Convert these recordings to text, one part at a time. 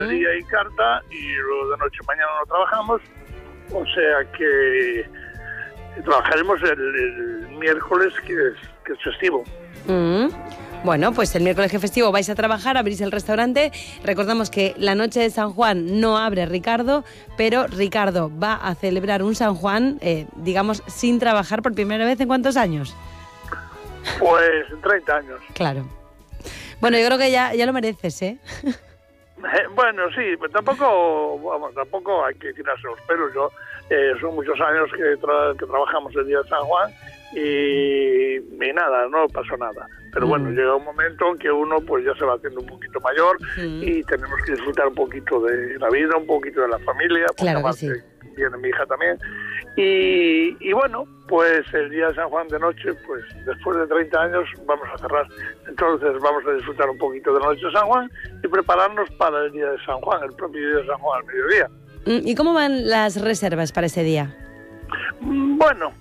día y carta, y luego de noche mañana no trabajamos, o sea que trabajaremos el miércoles, que es festivo. Bueno, pues el miércoles que es festivo vais a trabajar, abrís el restaurante. Recordamos que la noche de San Juan no abre Ricardo, pero Ricardo va a celebrar un San Juan, digamos, sin trabajar por primera vez ¿en cuántos años? Pues en 30 años. Claro. Bueno, yo creo que ya lo mereces, ¿eh? Bueno, sí, pero tampoco hay que tirarse los pelos. Son muchos años que trabajamos el día de San Juan y nada, no pasó nada. Pero bueno, llega un momento en que uno pues ya se va haciendo un poquito mayor y tenemos que disfrutar un poquito de la vida, un poquito de la familia, porque claro además que sí. Viene mi hija también. Y bueno, pues el día de San Juan de noche, pues después de 30 años vamos a cerrar. Entonces vamos a disfrutar un poquito de la noche de San Juan y prepararnos para el día de San Juan, el propio día de San Juan al mediodía. ¿Y cómo van las reservas para ese día? Bueno,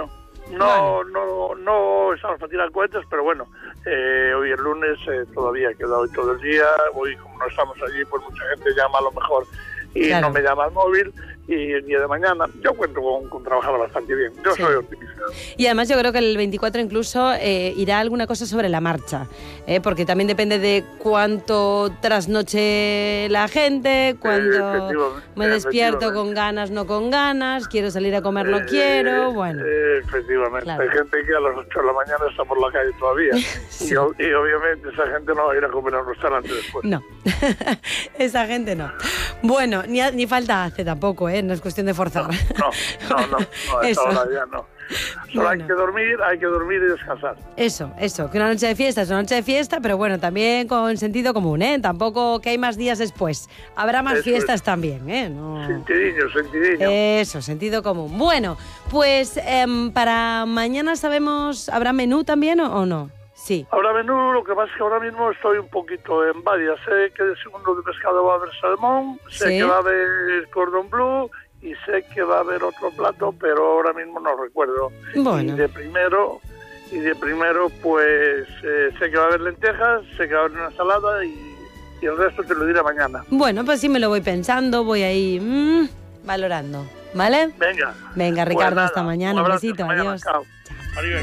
no estamos para tirar cohetes, pero bueno, hoy el lunes todavía queda hoy todo el día. Hoy, como no estamos allí, pues mucha gente llama a lo mejor y no me llama al móvil. Y el día de mañana yo cuento con trabajar bastante bien. Yo soy optimista. Y además yo creo que el 24 incluso irá alguna cosa sobre la marcha, porque también depende de cuánto trasnoche la gente, cuando me despierto con ganas, no con ganas, quiero salir a comer, no quiero, bueno. Efectivamente, claro. Hay gente que a las 8 de la mañana está por la calle todavía. Sí. Y obviamente esa gente no va a ir a comer a un restaurante después. No, esa gente no. Bueno, ni falta hace tampoco, no es cuestión de forzar. No, a esta hora ya no. Solo bueno. hay que dormir y descansar. Eso, que una noche de fiesta es una noche de fiesta, pero bueno, también con sentido común, Tampoco que hay más días después. Habrá más fiestas también, No... Sentidillo. Eso, sentido común. Bueno, pues para mañana sabemos, ¿habrá menú también o no? Sí. Habrá menú, lo que pasa es que ahora mismo estoy un poquito en varias. Sé que de segundo de pescado va a haber salmón, sé que va a haber cordon bleu y sé que va a haber otro plato, pero ahora mismo no recuerdo. Bueno. Y de primero pues sé que va a haber lentejas, sé que va a haber una ensalada y el resto te lo diré mañana. Bueno, pues sí me lo voy pensando, voy ahí valorando, ¿vale? Venga, Ricardo, pues nada, hasta mañana. Un besito, adiós. Chao. Adiós.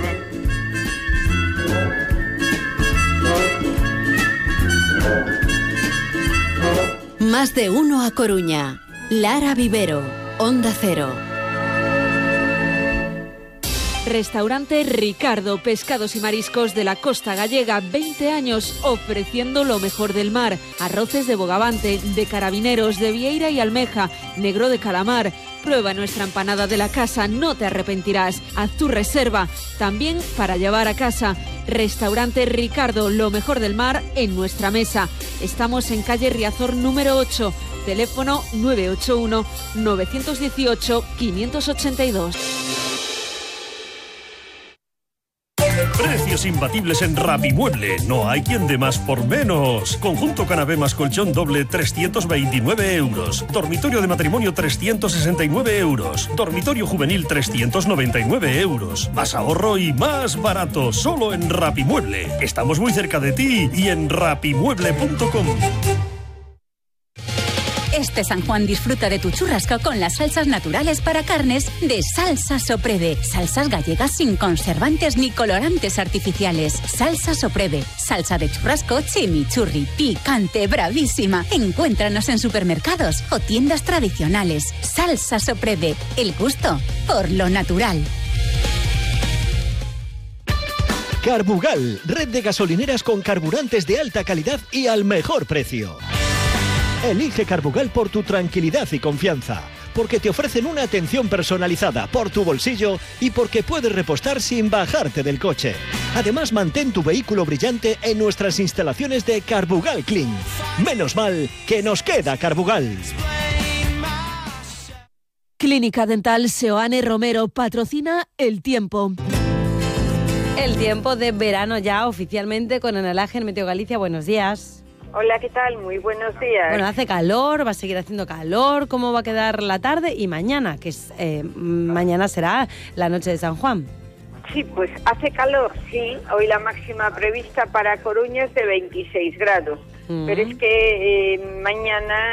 Más de uno a Coruña. Lara Vivero, Onda Cero. Restaurante Ricardo, pescados y mariscos de la costa gallega, 20 años ofreciendo lo mejor del mar. Arroces de bogavante, de carabineros, de vieira y almeja, negro de calamar. Prueba nuestra empanada de la casa, no te arrepentirás. Haz tu reserva, también para llevar a casa. Restaurante Ricardo, lo mejor del mar en nuestra mesa. Estamos en calle Riazor número 8, teléfono 981 918 582. Precios imbatibles en Rapimueble. No hay quien dé más por menos. Conjunto canapé más colchón doble, 329 euros. Dormitorio de matrimonio, 369 euros. Dormitorio juvenil, 399 euros. Más ahorro y más barato. Solo en Rapimueble. Estamos muy cerca de ti y en rapimueble.com. Este San Juan disfruta de tu churrasco con las salsas naturales para carnes de Salsa Soprede. Salsas gallegas sin conservantes ni colorantes artificiales. Salsa Soprede. Salsa de churrasco chimichurri, picante, bravísima. Encuéntranos en supermercados o tiendas tradicionales. Salsa Soprede. El gusto por lo natural. Carbugal, red de gasolineras con carburantes de alta calidad y al mejor precio. Elige Carbugal por tu tranquilidad y confianza, porque te ofrecen una atención personalizada por tu bolsillo y porque puedes repostar sin bajarte del coche. Además, mantén tu vehículo brillante en nuestras instalaciones de Carbugal Clean. Menos mal que nos queda Carbugal. Clínica Dental Seoane Romero patrocina El Tiempo. El tiempo de verano ya oficialmente con Ana Laje en Meteo Galicia. Buenos días. Hola, ¿qué tal? Muy buenos días. Bueno, hace calor, va a seguir haciendo calor. ¿Cómo va a quedar la tarde? Y mañana, que es mañana será la noche de San Juan. Sí, pues hace calor, sí. Hoy la máxima prevista para Coruña es de 26 grados. Pero es que mañana